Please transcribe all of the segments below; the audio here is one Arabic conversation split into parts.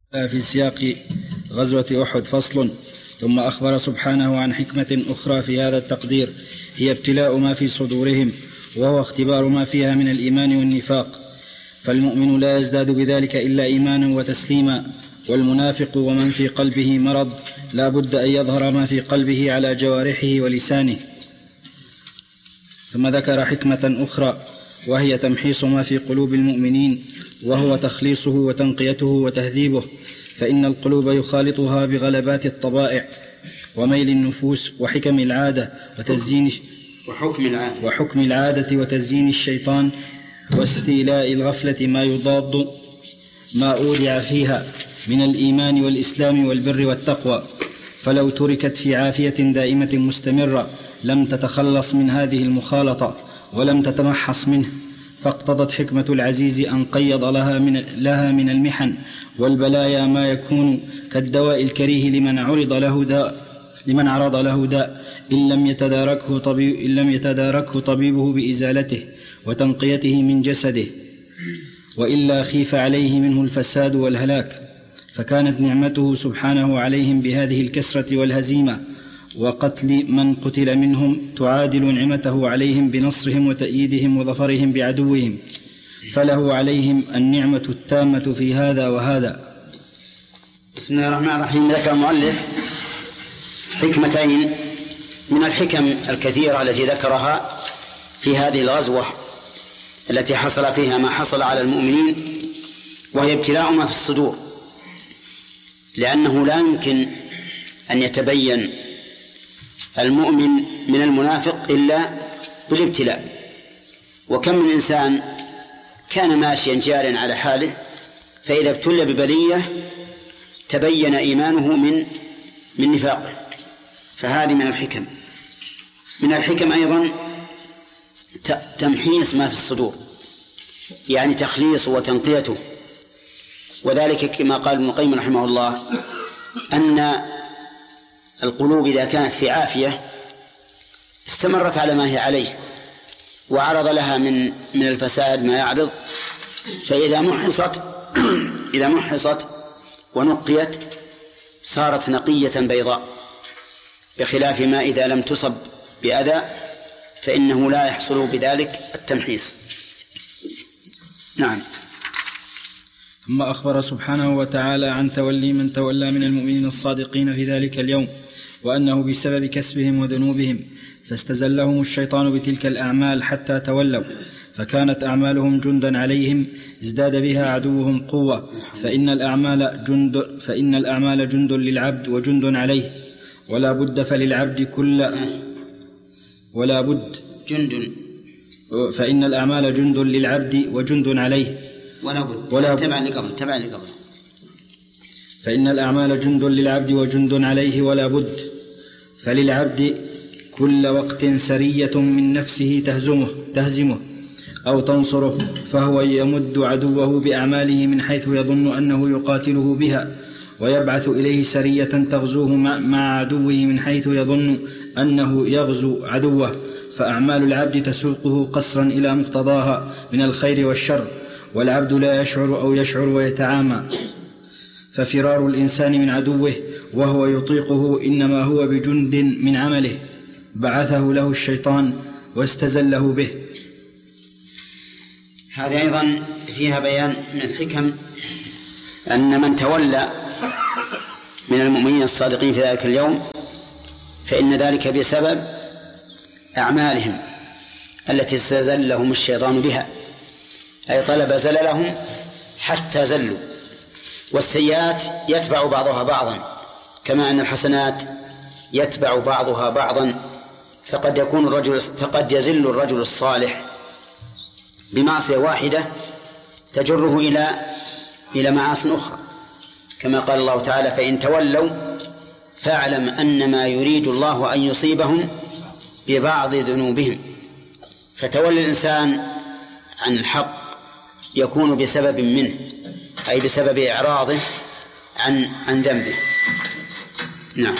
في سياق غزوة أحد فصل. ثم أخبر سبحانه عن حكمة أخرى في هذا التقدير، هي ابتلاء ما في صدورهم، وهو اختبار ما فيها من الإيمان والنفاق، فالمؤمن لا يزداد بذلك إلا إيمانا وتسليما، والمنافق ومن في قلبه مرض لا بد أن يظهر ما في قلبه على جوارحه ولسانه. ثم ذكر حكمة أخرى، وهي تمحيص ما في قلوب المؤمنين، وهو تخليصه وتنقيته وتهذيبه، فإن القلوب يخالطها بغلبات الطبائع وميل النفوس وحكم العادة وحكم العادة وتزيين الشيطان واستيلاء الغفلة ما يضاد ما أودع فيها من الإيمان والإسلام والبر والتقوى، فلو تركت في عافية دائمة مستمرة لم تتخلص من هذه المخالطة ولم تتمحص منه، فاقتضت حكمة العزيز أن قيض لها من المحن والبلايا ما يكون كالدواء الكريه لمن عرض له داء إن لم يتداركه طبيبه بإزالته وتنقيته من جسده، وإلا خيف عليه منه الفساد والهلاك. فكانت نعمته سبحانه عليهم بهذه الكسرة والهزيمة وقتل من قتل منهم تعادل نعمته عليهم بنصرهم وتأييدهم وظفرهم بعدوهم، فله عليهم النعمة التامة في هذا وهذا. بسم الله الرحمن الرحيم. ذكر المؤلف حكمتين من الحكم الكثيرة التي ذكرها في هذه الغزوة التي حصل فيها ما حصل على المؤمنين، وهي ابتلاء ما في الصدور، لأنه لا يمكن أن يتبين المؤمن من المنافق إلا بالابتلاء. وكم من إنسان كان ماشيا جارا على حاله، فإذا ابتلي ببلية تبين إيمانه من نفاقه، فهذه من الحكم. من الحكم أيضا تمحيص ما في الصدور، يعني تخليصه وتنقيته، وذلك كما قال ابن القيم رحمه الله أن القلوب إذا كانت في عافية استمرت على ما هي عليه وعرض لها من الفساد ما يعرض، فإذا محصت ونقيت صارت نقية بيضاء، بخلاف ما إذا لم تصب بأذى فإنه لا يحصل بذلك التمحيص. نعم. ثم أخبر سبحانه وتعالى عن تولي من تولى من المؤمنين الصادقين في ذلك اليوم، وأنه بسبب كسبهم وذنوبهم فاستزلهم الشيطان بتلك الأعمال حتى تولوا، فكانت أعمالهم جندا عليهم ازداد بها عدوهم قوة، فإن الأعمال جند للعبد وجند عليه، ولا بد فللعبد فإن الأعمال جند للعبد وجند عليه فإن الأعمال جند للعبد وجند عليه، ولا بد فللعبد كل وقت سرية من نفسه تهزمه أو تنصره، فهو يمد عدوه بأعماله من حيث يظن أنه يقاتله بها، ويبعث إليه سرية تغزوه مع عدوه من حيث يظن أنه يغزو عدوه، فأعمال العبد تسوقه قصرا إلى مقتضاها من الخير والشر، والعبد لا يشعر أو يشعر ويتعامى. ففرار الإنسان من عدوه وهو يطيقه إنما هو بجند من عمله بعثه له الشيطان واستزله به. هذه أيضا فيها بيان من الحكم أن من تولى من المؤمنين الصادقين في ذلك اليوم فإن ذلك بسبب أعمالهم التي استزلهم الشيطان بها، أي طلب زللهم حتى زلوا. والسيئات يتبع بعضها بعضا، كما أن الحسنات يتبع بعضها بعضا، فقد يزل الرجل الصالح بمعصية واحدة تجره إلى معاصي أخرى، كما قال الله تعالى: فإن تولوا فاعلم أنما يريد الله أن يصيبهم ببعض ذنوبهم. فتولي الإنسان عن الحق يكون بسبب منه، أي بسبب إعراضه عن ذنبه. نعم،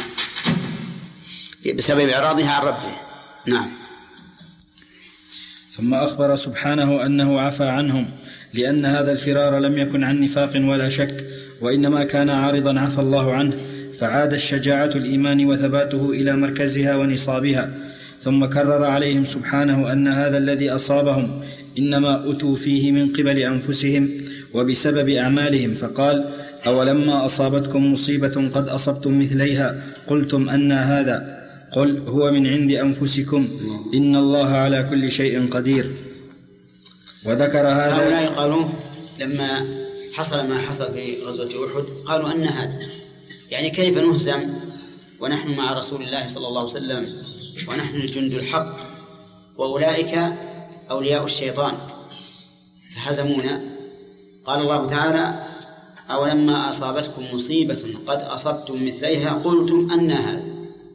بسبب إعراضه عن ربه. نعم. ثم أخبر سبحانه أنه عفى عنهم لأن هذا الفرار لم يكن عن نفاق ولا شك، وإنما كان عارضا عفى الله عنه، فعاد الشجاعة الإيمان وثباته إلى مركزها ونصابها. ثم كرر عليهم سبحانه أن هذا الذي أصابهم إنما أتوا فيه من قبل أنفسهم وبسبب أعمالهم، فقال: أولما أصابتكم مصيبة قد أصبتم مثليها قلتم أنى هذا، قل هو من عند أنفسكم إن الله على كل شيء قدير. وذكر هذا. هؤلاء قالوا لما حصل ما حصل في غزوة أحد قالوا أن هذا، يعني كيف نهزم ونحن مع رسول الله صلى الله عليه وسلم ونحن الجند الحق وأولئك أولياء الشيطان فهزمونا. قال الله تعالى: أولما أصابتكم مصيبة قد أصبتم مثليها قلتم أنى هذا.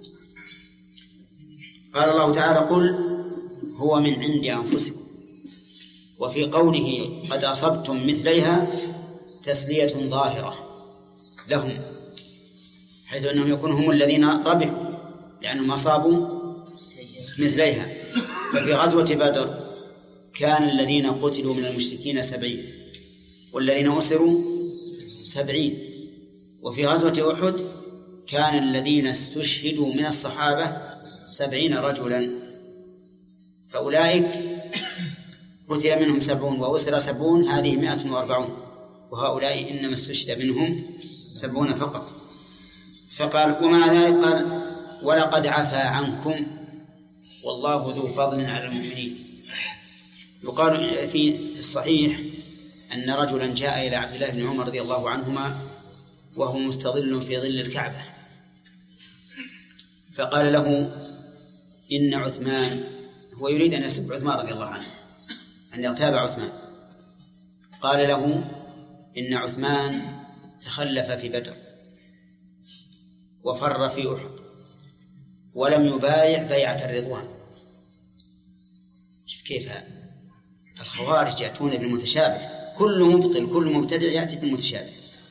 قال الله تعالى: قل هو من عند أنفسكم. وفي قوله قد أصبتم مثليها تسلية ظاهرة لهم، حيث أنهم يكونوا هم الذين ربحوا لأنهم أصابوا مثليها. ففي غزوة بدر كان الذين قتلوا من المشركين 70 والذين أسروا 70. وفي غزوة أحد كان الذين استشهدوا من الصحابة 70 رجلا، فأولئك قتل منهم 70 وأسر 70، هذه 140، وهؤلاء إنما استشهد منهم 70 فقط. فقال: ومع ذلك قال: ولقد عفا عنكم والله ذو فضل على المؤمنين. يقال في الصحيح أن رجلا جاء إلى عبد الله بن عمر رضي الله عنهما وهو مستظل في ظل الكعبة، فقال له: إن عثمان، هو يريد أن يسب عثمان رضي الله عنه، أن يغتاب عثمان. قال له: إن عثمان تخلف في بدر وفر في أحد ولم يبايع بيعة الرضوان. شوف كيف الخوارج يأتون بالمتشابه، كل مبطل كل مبتدع يأتي بالمتشابه.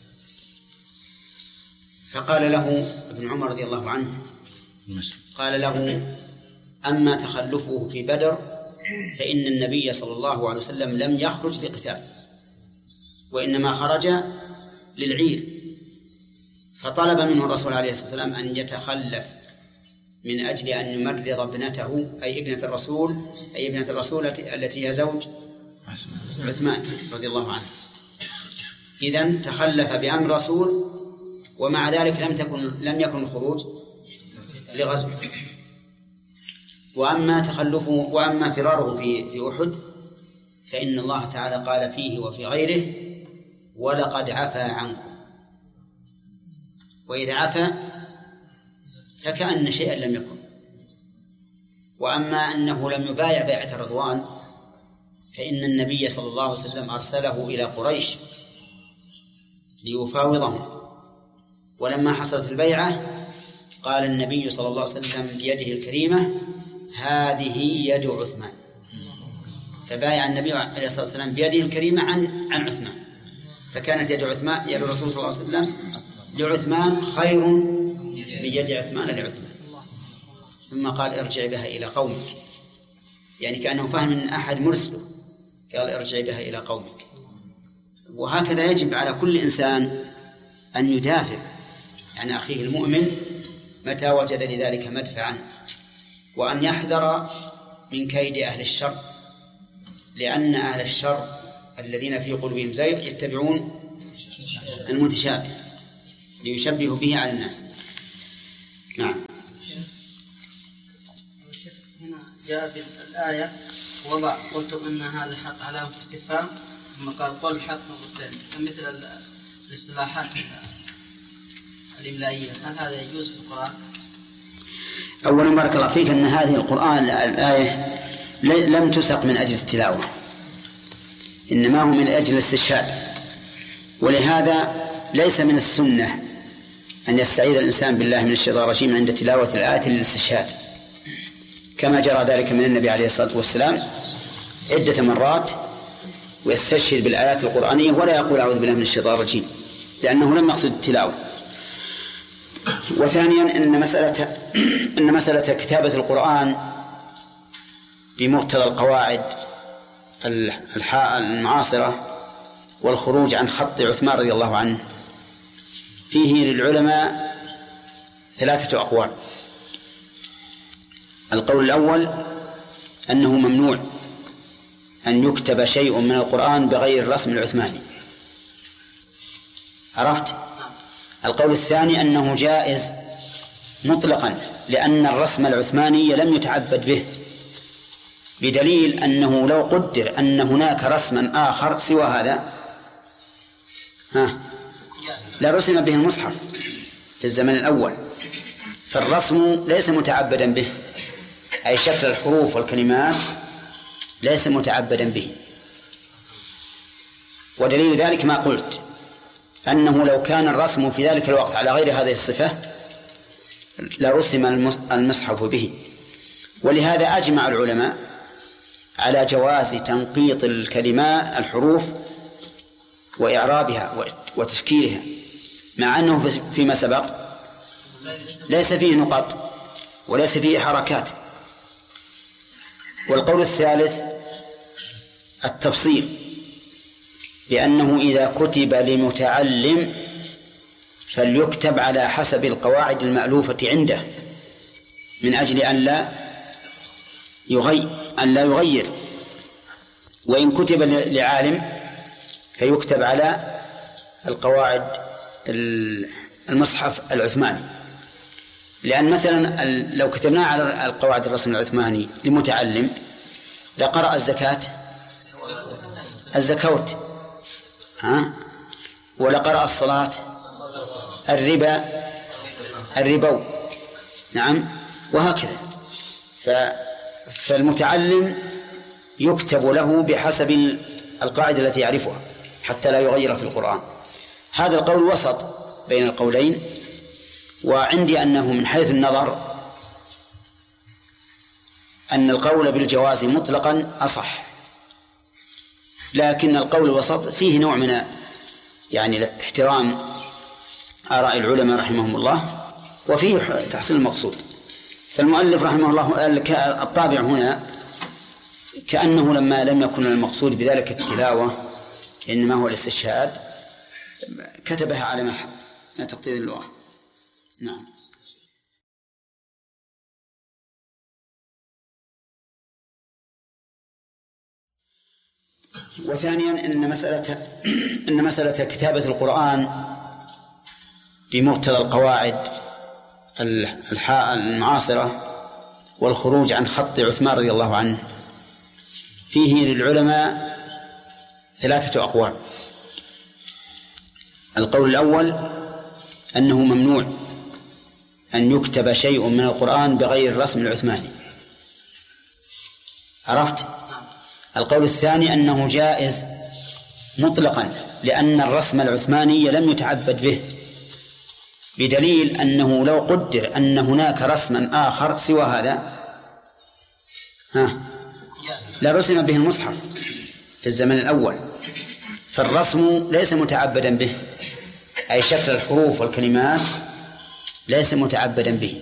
فقال له ابن عمر رضي الله عنه، قال له: أما تخلفه في بدر فإن النبي صلى الله عليه وسلم لم يخرج لقتال، وإنما خرج للعير، فطلب منه الرسول عليه الصلاة والسلام أن يتخلف من أجل أن يمرض ابنته، أي ابنة الرسول التي هي زوج عثمان رضي الله عنه. إذن تخلف بأمر الرسول، ومع ذلك لم يكن الخروج لغزو. وأما فراره في أحد فإن الله تعالى قال فيه وفي غيره: ولقد عفا عنكم. وإذا عفا فكأن شيئا لم يكن. وأما أنه لم يبايع بيعة الرضوان فإن النبي صلى الله عليه وسلم أرسله إلى قريش ليفاوضهم، ولما حصلت البيعة قال النبي صلى الله عليه وسلم بيده الكريمة: هذه يد عثمان. فبايع النبي عليه الصلاة والسلام بيده الكريمة عن عثمان، فكانت يد الرسول صلى الله عليه وسلم لعثمان خير من يد عثمان لعثمان. ثم قال: ارجع بها إلى قومك، يعني كأنه فهم من أحد مرسله، قال: ارجع بها إلى قومك. وهكذا يجب على كل إنسان أن يدافع عن أخيه المؤمن متى وجد لذلك مدفعا، وأن يحذر من كيد أهل الشر، لأن أهل الشر الذين في قلوبهم زيغ يتبعون المتشابه ليشبهوا به على الناس. نعم. هنا جاء في الآية: قلتم أن هذا حق علامة استفهام، ثم قال: قل حق مرتين، مثل الاصطلاحات الإملائية. هل هذا يجوز في القرآن؟ أولا بارك الله فيك أن هذه الآية لم تسق من أجل التلاوة، إنما هو من أجل الاستشهاد، ولهذا ليس من السنة أن يستعيذ الإنسان بالله من الشيطان الرجيم عند تلاوة الآية للاستشهاد، كما جرى ذلك من النبي عليه الصلاة والسلام عدة مرات، ويستشهد بالآيات القرآنية ولا يقول أعوذ بالله من الشيطان الرجيم، لأنه لم يقصد التلاوة. وثانيا أن مسألة كتابة القرآن بمقتضى القواعد المعاصرة والخروج عن خط عثمان رضي الله عنه فيه للعلماء 3 أقوال. القول الأول أنه ممنوع أن يكتب شيء من القرآن بغير الرسم العثماني. عرفت؟ القول الثاني أنه جائز مطلقا، لأن الرسم العثماني لم يتعبد به، بدليل أنه لو قدر أن هناك رسما آخر سوى هذا لرسم به المصحف في الزمن الأول، فالرسم ليس متعبدا به، أي شكل الحروف والكلمات ليس متعبدا به. ودليل ذلك ما قلت، أنه لو كان الرسم في ذلك الوقت على غير هذه الصفة لرسم المصحف به. ولهذا أجمع العلماء على جواز تنقيط الكلمات الحروف وإعرابها وتشكيلها، مع أنه فيما سبق ليس فيه نقط وليس فيه حركات. والقول الثالث التفصيل، بأنه إذا كتب لمتعلم فليكتب على حسب القواعد المألوفة عنده، من أجل أن لا يغير. وإن كتب لعالم فيكتب على القواعد المصحف العثماني، لأن مثلا لو كتبناه على القواعد الرسم العثماني لمتعلم لقرأ الزكوت ولقرأ الصلاة الربو، نعم، وهكذا. فالمتعلم يكتب له بحسب القاعدة التي يعرفها حتى لا يغير في القرآن. هذا القول وسط بين القولين، وعندي أنه من حيث النظر أن القول بالجواز مطلقا أصح، لكن القول الوسط فيه نوع من احترام آراء العلماء رحمهم الله، وفيه تحصيل المقصود. فالمؤلف رحمه الله الطابع هنا كأنه لما لم يكن المقصود بذلك التلاوة إنما هو الاستشهاد كتبها على ما تقتضي اللغة. نعم. وثانيا إن مسألة كتابة القرآن بمقتضى القواعد المعاصرة والخروج عن خط عثمان رضي الله عنه فيه للعلماء 3 أقوال. القول الأول أنه ممنوع أن يكتب شيء من القرآن بغير الرسم العثماني. عرفت؟ القول الثاني أنه جائز مطلقا، لأن الرسم العثماني لم يتعبد به، بدليل أنه لو قدر أن هناك رسما آخر سوى هذا لرسم به المصحف في الزمن الأول، فالرسم ليس متعبدا به، أي شكل الحروف والكلمات ليس متعبدا به.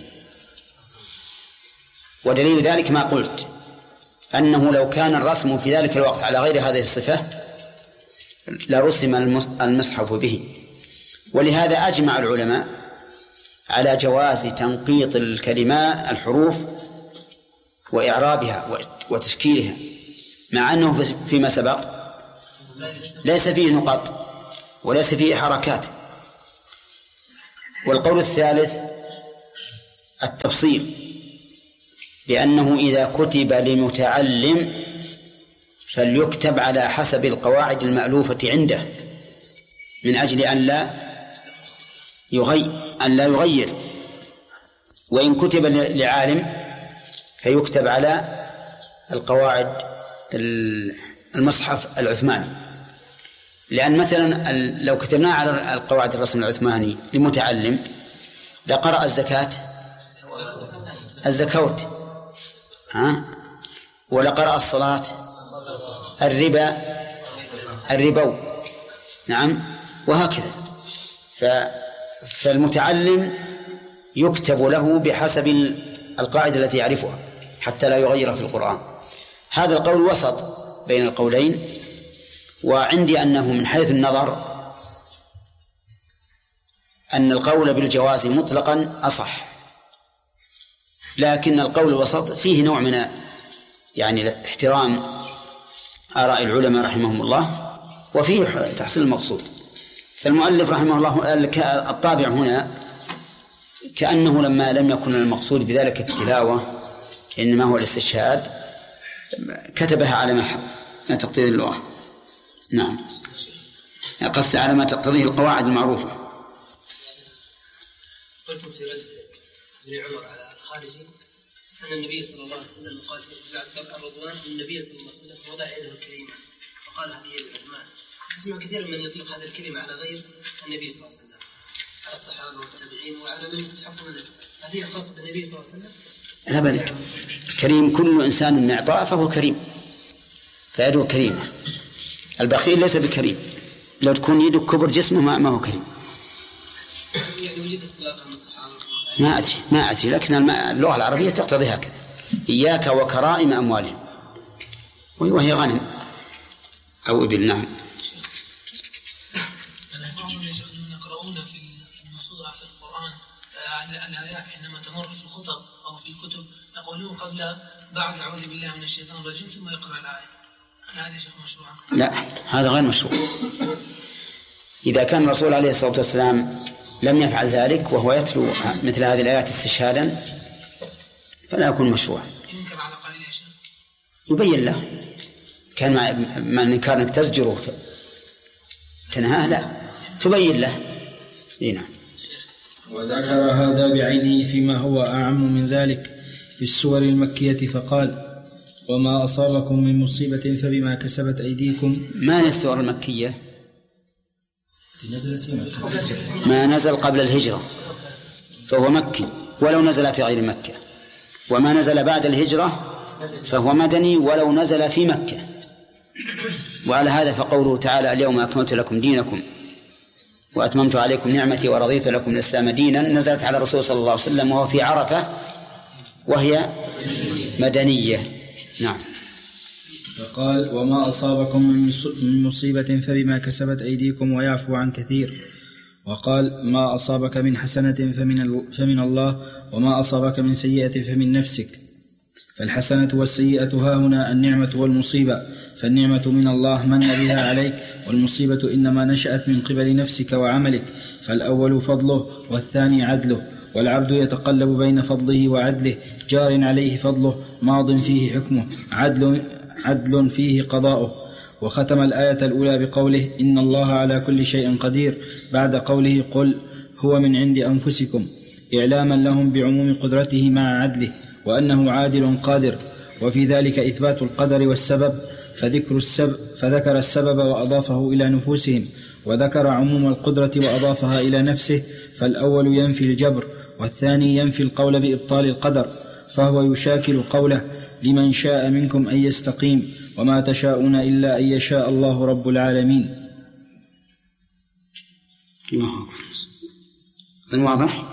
ودليل ذلك ما قلت، أنه لو كان الرسم في ذلك الوقت على غير هذه الصفة لرسم المصحف به. ولهذا أجمع العلماء على جواز تنقيط الكلمات الحروف وإعرابها وتشكيلها، مع أنه فيما سبق ليس فيه نقط وليس فيه حركات. والقول الثالث التفصيل، بأنه إذا كتب لمتعلم فليكتب على حسب القواعد المألوفة عنده، من أجل أن لا يغير. وإن كتب لعالم فيكتب على القواعد المصحف العثماني، لأن مثلا لو كتبناه على القواعد الرسم العثماني لمتعلم لقرأ الزكوت ولقرأ الصلاة الربو، نعم، وهكذا. فالمتعلم يكتب له بحسب القاعدة التي يعرفها حتى لا يغير في القرآن. هذا القول وسط بين القولين، وعندي أنه من حيث النظر أن القول بالجواز مطلقا أصح، لكن القول الوسط فيه نوع من يعني احترام آراء العلماء رحمهم الله وفيه تحصيل المقصود. فالمؤلف رحمه الله الطابع هنا كأنه لما لم يكن المقصود بذلك التلاوة إنما هو الاستشهاد كتبها على ما تقتضي اللغة. نعم، قص على ما تقتضيه القواعد المعروفة. قلتم في رد ابن عمر على الخارجي أن النبي صلى الله عليه وسلم قال في بعد قبل الرضوان أن النبي صلى الله عليه وسلم وضع يده الكريمة وقال هذه يد الرحمن. اسمع كثير من يطلق هذه الكلمة على غير النبي صلى الله عليه وسلم، على الصحابة والتابعين وعلى من يستحق من يستحق. هل هي خاصة بالنبي صلى الله عليه وسلم؟ لا بالك، كريم كل إنسان معطاء فهو كريم فيده كريمة. البخيل ليس بكريم، لو تكون يده كبر جسمه ما هو كريم. يعني وجد اطلاقا من الصحابة؟ ما أدري لكن اللغة العربية تقتضي هكذا. إياك وكرائم أموالهم، وهي غنم أو إبل. نعم. بعضهم يقرؤون في النصوص في القرآن الآيات حينما تمر في الخطب أو في الكتب يقولون قبل بعد أعوذ بالله من الشيطان الرجيم ثم يقرأ الآية. هل هذا شيء مشروع؟ لا، هذا غير مشروع. إذا كان الرسول عليه الصلاة والسلام لم يفعل ذلك وهو يتلو مثل هذه الآيات استشهادا فلا يكون مشروعا. ينكر على قليل شيء. يبين له كان مع الإنكار أنك تزجره تنهاه، لا تبين له. نعم. وذكر هذا بعينه فيما هو أعم من ذلك في السور المكية فقال وما أصابكم من مصيبة فبما كسبت أيديكم. ما هي السور المكية؟ نزلت في مكة. ما نزل قبل الهجرة فهو مكي ولو نزل في غير مكة، وما نزل بعد الهجرة فهو مدني ولو نزل في مكة. وعلى هذا فقوله تعالى اليوم أكملت لكم دينكم وأتممت عليكم نعمتي ورضيت لكم الإسلام دينا نزلت على الرسول صلى الله عليه وسلم وهو في عرفة وهي مدنية. نعم. فقال وما أصابكم من مصيبة فبما كسبت أيديكم ويعفو عن كثير. وقال ما أصابك من حسنة فمن الله وما أصابك من سيئة فمن نفسك. فالحسنة والسيئة ها هنا النعمة والمصيبة، فالنعمة من الله من بها عليك، والمصيبة إنما نشأت من قبل نفسك وعملك، فالأول فضله والثاني عدله، والعبد يتقلب بين فضله وعدله، جار عليه فضله ماض فيه حكمه عدل فيه قضاؤه. وختم الآية الأولى بقوله إن الله على كل شيء قدير بعد قوله قل هو من عند أنفسكم، إعلاما لهم بعموم قدرته مع عدله وأنه عادل قادر. وفي ذلك إثبات القدر والسبب، فذكر السبب وأضافه إلى نفوسهم، وذكر عموم القدرة وأضافها إلى نفسه. فالأول ينفي الجبر والثاني ينفي القول بإبطال القدر، فهو يشاكل قوله لمن شاء منكم أن يستقيم وما تشاءون إلا أن يشاء الله رب العالمين. واضح؟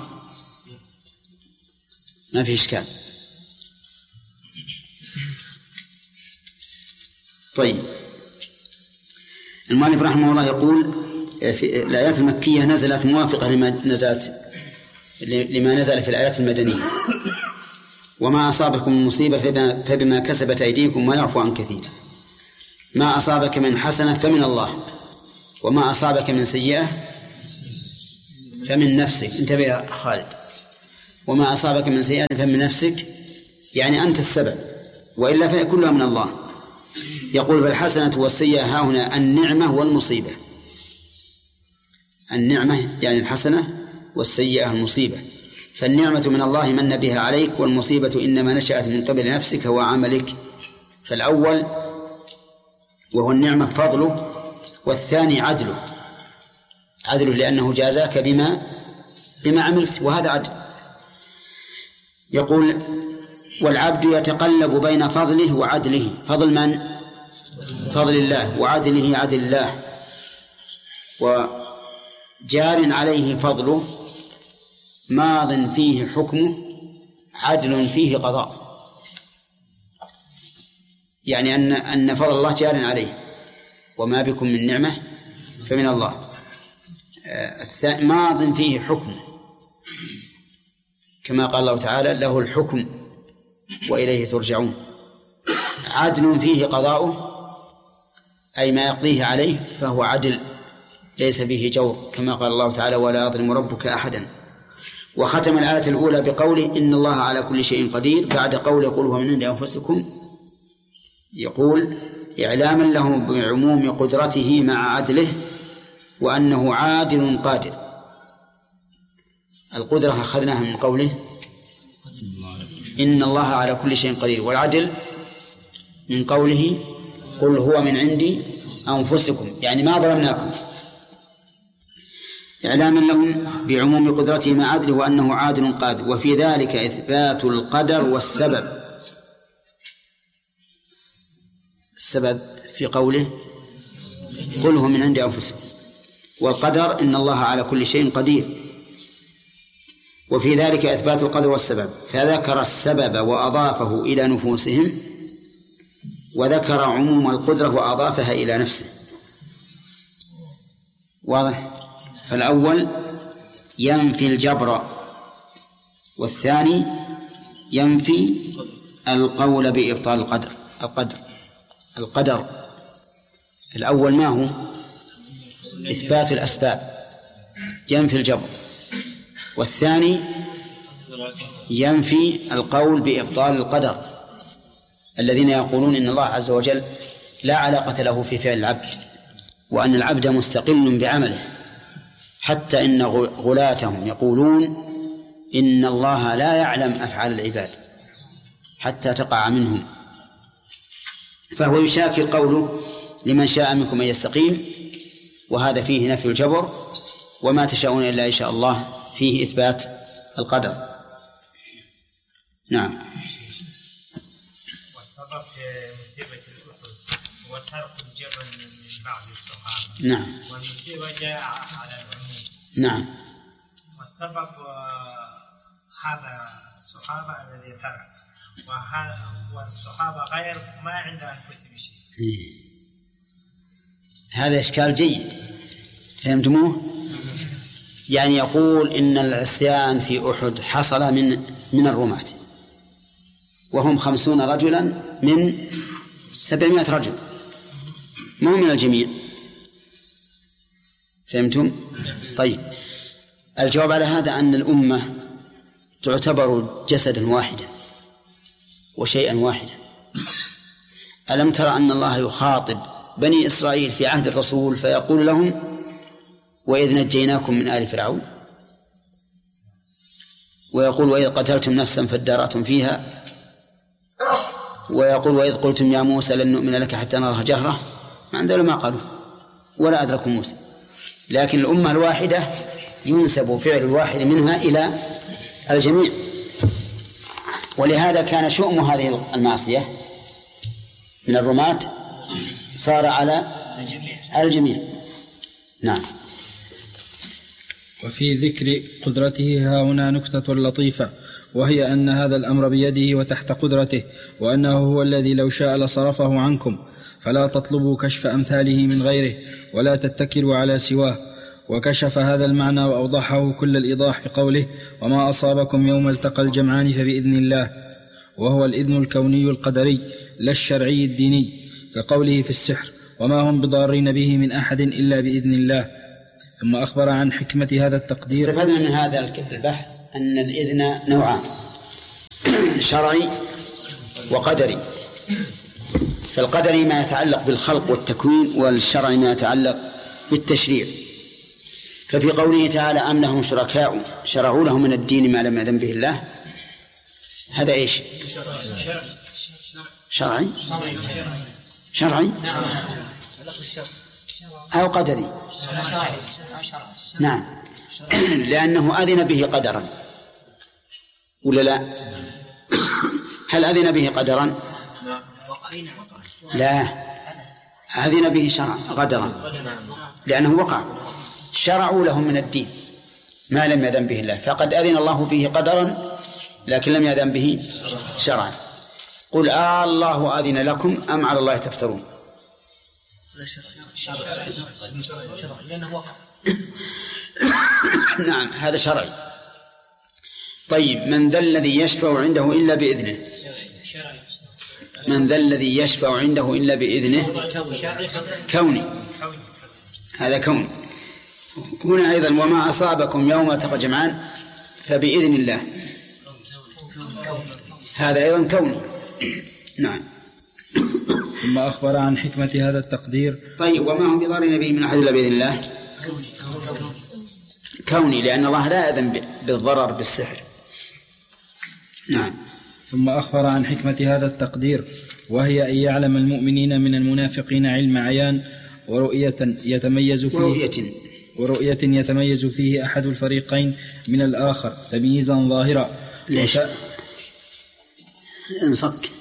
ما في إشكال. طيب، المؤلف رحمه الله يقول في الآيات المكية نزلت موافقة لما نزل في الآيات المدنية. وما أصابكم من مصيبة فبما كسبت أيديكم ما يعفو عن كثير. ما أصابك من حسنة فمن الله، وما أصابك من سيئة فمن نفسك. انتبه يا خالد. وما أصابك من سيئة فمن نفسك، يعني أنت السبب، وإلا فهي كلها من الله. يقول فالحسنة والسيئة ها هنا النعمة والمصيبة. النعمة يعني الحسنة، والسيئة المصيبة. فالنعمة من الله من بها عليك، والمصيبة إنما نشأت من قبل نفسك وعملك. فالأول وهو النعمة فضله، والثاني عدله لأنه جازاك بما عملت، وهذا عدل. يقول والعبد يتقلب بين فضله وعدله. فضل من؟ فضل الله. وعدله عدل الله. وجار عليه فضله ماض فيه حكمه عدل فيه قضاء، يعني أن فضل الله جار عليه وما بكم من نعمة فمن الله. ماض فيه حكم كما قال الله تعالى له الحكم وإليه ترجعون. عدل فيه قضاؤه أي ما يقضيه عليه فهو عدل ليس فيه جور كما قال الله تعالى ولا يظلم ربك أحدا. وختم الآية الأولى بقوله إن الله على كل شيء قدير بعد قول يقول هو من عند أنفسكم، يقول إعلاما لهم بعموم قدرته مع عدله وأنه عادل قادر. القدرة أخذناها من قوله إن الله على كل شيء قدير، والعدل من قوله قل هو من عند أنفسكم يعني ما ظلمناكم. إعلاما لهم بعموم قدرته مع عدله وأنه عادل قادر. وفي ذلك إثبات القدر والسبب. السبب في قوله قل هو من عند أنفسكم، والقدر إن الله على كل شيء قدير. وفي ذلك إثبات القدر والسبب، فذكر السبب وأضافه إلى نفوسهم، وذكر عموم القدرة وأضافها إلى نفسه. واضح؟ فالأول ينفي الجبر، والثاني ينفي القول بإبطال القدر. الأول ما هو؟ إثبات الأسباب ينفي الجبر، والثاني ينفي القول بإبطال القدر. الذين يقولون إن الله عز وجل لا علاقة له في فعل العبد، وأن العبد مستقل بعمله، حتى إن غلاتهم يقولون إن الله لا يعلم أفعال العباد حتى تقع منهم. فهو يشاكل قوله لمن شاء منكم أن يستقيم، وهذا فيه نفي الجبر، وما تشاءون إلا إن شاء الله فيه إثبات القدر. نعم. والسبب في مصيبة الأحد هو ترك الجبل من بعض الصحابة. نعم. والمصيبة جاء على العموم. نعم. والسبب هذا الصحابة الذي ترك، والصحابة غير ما عند أنفسهم شيء. هذا إشكال جيد، فهمتموه؟ يعني يقول إن العصيان في أحد حصل من الرماة، وهم 50 رجلا من 700 رجل، ما هم من الجميع. فهمتم؟ طيب، الجواب على هذا أن الأمة تعتبر جسدا واحدا وشيئا واحدا. ألم ترى أن الله يخاطب بني إسرائيل في عهد الرسول فيقول لهم وإذ نجيناكم من آل فرعون، ويقول وإذ قتلتم نفسا فادارأتم فيها، ويقول وإذ قلتم يا موسى لن نؤمن لك حتى نرى جهرة، ما عندنا ما قالوا ولا أدركوا موسى. لكن الأمة الواحدة ينسب فعل الواحد منها إلى الجميع، ولهذا كان شؤم هذه المعصية من الرماة صار على الجميع. نعم. وفي ذكر قدرته ها هنا نكتة لطيفة، وهي أن هذا الأمر بيده وتحت قدرته، وأنه هو الذي لو شاء لصرفه عنكم، فلا تطلبوا كشف أمثاله من غيره ولا تتكلوا على سواه. وكشف هذا المعنى وأوضحه كل الإيضاح بقوله وما أصابكم يوم التقى الجمعان فبإذن الله، وهو الإذن الكوني القدري لا الشرعي الديني، كقوله في السحر وما هم بضارين به من أحد إلا بإذن الله. ثم أخبر عن حكمة هذا التقدير. استفدنا من هذا البحث أن الإذن نوعان، شرعي وقدري. فالقدري ما يتعلق بالخلق والتكوين، والشرعي ما يتعلق بالتشريع. ففي قوله تعالى أم لهم شركاء شرعوا لهم من الدين ما لم يأذن به الله، هذا إيش؟ شرعي أو قدري؟ نعم، لأنه أذن به قدرا ولا لا؟ هل أذن به قدرا؟ لا، أذن به قدرا لأنه وقع. شرعوا لهم من الدين ما لم يأذن به الله، فقد أذن الله فيه قدرا لكن لم يأذن به شرعا. قل الله أذن لكم أم على الله تفترون؟ شرعي لأنه وقع. نعم هذا شرعي. طيب من ذا الذي يشفع عنده إلا بإذنه؟ من ذا الذي يشفع عنده إلا بإذنه؟ كوني، هذا كوني. هنا أيضا وما أصابكم يوم التقى الجمعان فبإذن الله، هذا أيضا كوني. نعم. ثم أخبر عن حكمة هذا التقدير. طيب وما هم بضار نبي من أحد إلا بإذن الله؟ كوني، لأن الله لا يأذن بالضرر بالسحر. نعم. ثم أخبر عن حكمة هذا التقدير، وهي أن يعلم المؤمنين من المنافقين علم عيان ورؤية يتميز فيه أحد الفريقين من الآخر تمييزا ظاهرا. ليش؟ انصك.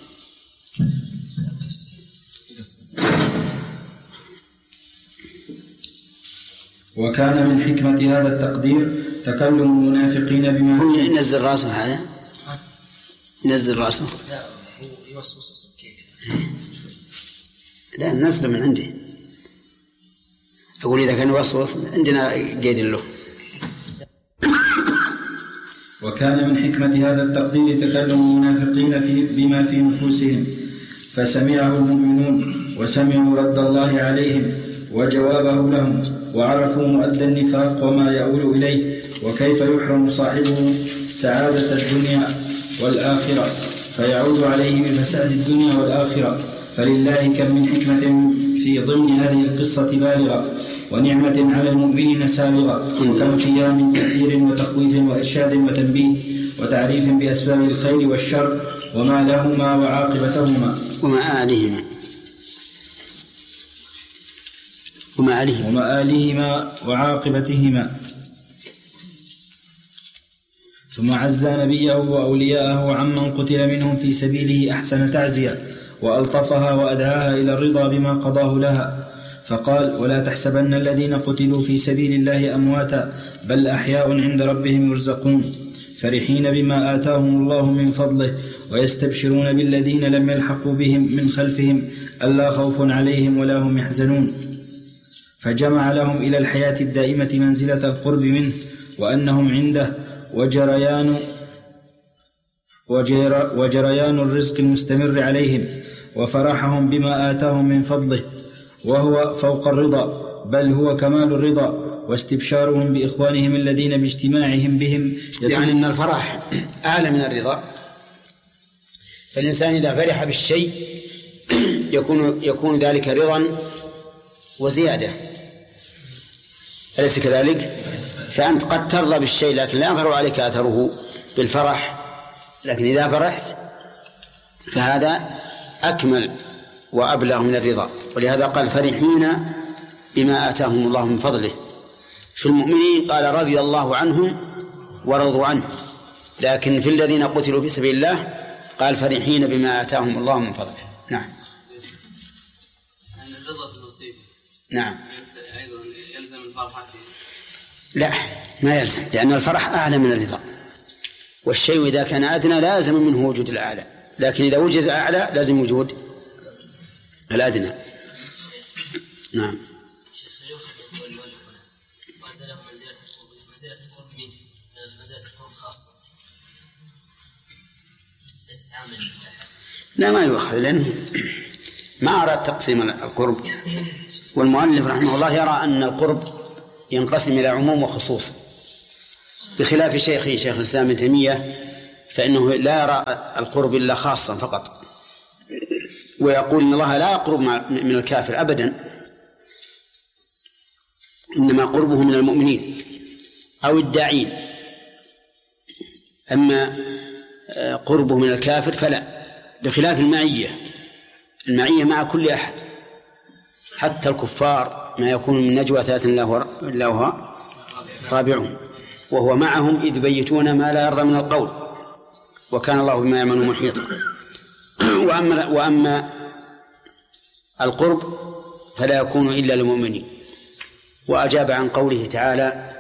وكان من حكمة هذا التقدير تكلم المنافقين بما هو ينزل راسه، هذا ينزل راسه. لا هو يوسوس كيف؟ لا نزل من عندي. أقول إذا كان يوسوس عندنا قيد له. وكان من حكمة هذا التقدير تكلم المنافقين بما في نفوسهم، فسمعه المؤمنون وسمعوا رد الله عليهم وجوابه لهم، وعرفوا مؤدى النفاق وما يؤول إليه، وكيف يحرم صاحبه سعادة الدنيا والآخرة فيعود عليه بفساد الدنيا والآخرة. فلله كم من حكمة في ضمن هذه القصة بالغة، ونعمة على المؤمنين سابغة، وكم فيها من تحذير وتخويف وإرشاد وتنبيه وتعريف بأسباب الخير والشر وما لهما وعاقبتهما ومآلهما وعاقبتهما. ثم عزى نبيه وأولياءه عمن قتل منهم في سبيله أحسن تعزية، وألطفها وأدعاها إلى الرضا بما قضاه لها، فقال: ولا تحسبن الذين قتلوا في سبيل الله أمواتا بل أحياء عند ربهم يرزقون، فرحين بما آتاهم الله من فضله، ويستبشرون بالذين لم يلحقوا بهم من خلفهم ألا خوف عليهم ولا هم يحزنون. فجمع لهم إلى الحياة الدائمة منزلة القرب منه وأنهم عنده، وجريان الرزق المستمر عليهم، وفرحهم بما آتاهم من فضله، وهو فوق الرضا بل هو كمال الرضا، واستبشارهم بإخوانهم الذين باجتماعهم بهم يعني أن الفرح أعلى من الرضا. فالإنسان إذا فرح بالشيء يكون ذلك رضا وزيادة، أليس كذلك؟ فأنت قد ترضى بالشيء لكن لا يظهر عليك أثره بالفرح، لكن إذا فرحت فهذا أكمل وأبلغ من الرضا. ولهذا قال: فرحين بما آتاهم الله من فضله. في المؤمنين قال: رضي الله عنهم ورضوا عنه، لكن في الذين قتلوا في سبيل الله قال: فرحين بما آتاهم الله من فضله. نعم. الرضا بالنصيب. نعم. أيضا يلزم الفرح. لا ما يلزم، لأن الفرح أعلى من الرضا، والشيء إذا كان أدنى لازم منه وجود الأعلى، لكن إذا وجد الأعلى لازم وجود الأدنى. نعم. لا ما يؤخذ، لأنه ما أراد تقسيم القرب، والمؤلف رحمه الله يرى أن القرب ينقسم إلى عموم وخصوص، بخلاف شيخ الإسلام ابن تيمية فإنه لا يرى القرب إلا خاصا فقط، ويقول إن الله لا يقرب من الكافر أبدا، إنما قربه من المؤمنين أو الداعين، أما قربه من الكافر فلا، بخلاف المعية مع كل أحد، حتى الكفار ما يكون من نجوى ثلاثة إلا هو رابعهم، وهو معهم إذ يبيتون ما لا يرضى من القول، وكان الله بما يعملون محيطا. وأما القرب فلا يكون إلا للمؤمنين. وأجاب عن قوله تعالى: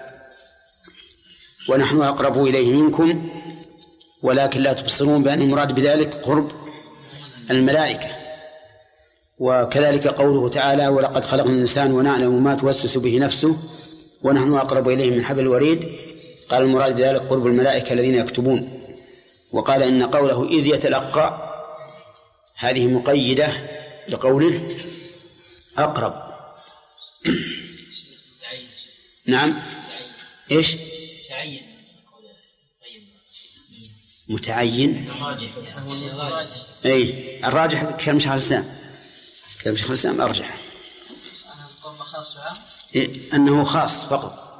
ونحن أقرب إليه منكم ولكن لا تبصرون، بأن المراد بذلك قرب الملائكة، وكذلك قوله تعالى ولقد خلقنا الإنسان ونعلم ما توسوس به نفسه ونحن أقرب إليه من حبل الوريد. قال المراد بذلك قرب الملائكة الذين يكتبون. وقال إن قوله إذ يتلقى هذه مقيدة لقوله أقرب. نعم إيش متعين أي الراجح كلام شيخ الإسلام أرجح أنه خاص فقط.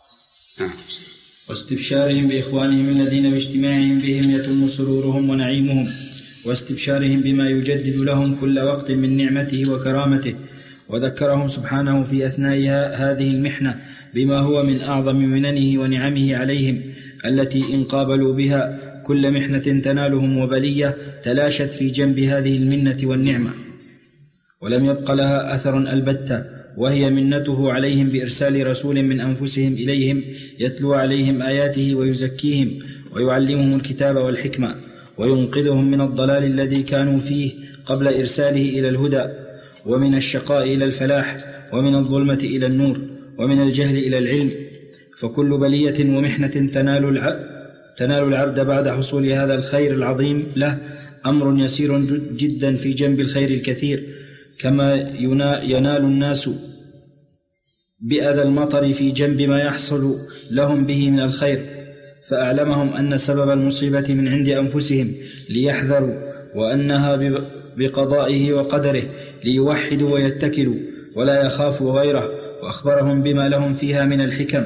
واستبشارهم بإخوانهم الذين باجتماعهم بهم يتم سرورهم ونعيمهم، واستبشارهم بما يجدد لهم كل وقت من نعمته وكرامته. وذكرهم سبحانه في أثناء هذه المحنة بما هو من أعظم مننه ونعمه عليهم، التي إن قابلوا بها كل محنة تنالهم وبلية تلاشت في جنب هذه المنة والنعمة، ولم يبق لها أثر البتة، وهي منته عليهم بإرسال رسول من أنفسهم إليهم يتلو عليهم آياته ويزكيهم ويعلمهم الكتاب والحكمة وينقذهم من الضلال الذي كانوا فيه قبل إرساله إلى الهدى، ومن الشقاء إلى الفلاح، ومن الظلمة إلى النور، ومن الجهل إلى العلم. فكل بلية ومحنة تنال العبد بعد حصول هذا الخير العظيم له أمر يسير جدا في جنب الخير الكثير، كما ينال الناس بأذى المطر في جنب ما يحصل لهم به من الخير. فأعلمهم أن سبب المصيبة من عند أنفسهم ليحذروا، وأنها بقضائه وقدره ليوحدوا ويتكلوا ولا يخافوا غيره. وأخبرهم بما لهم فيها من الحكم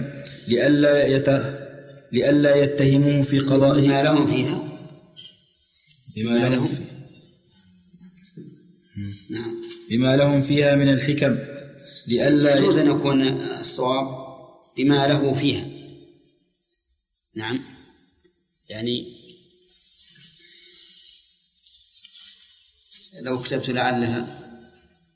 لئلا يتهموه في قضائه. بما لهم فيها بما لهم فيها من الحكم لئلا يجوز أن يكون الصواب بما له فيها. نعم يعني لو كتبت لعلها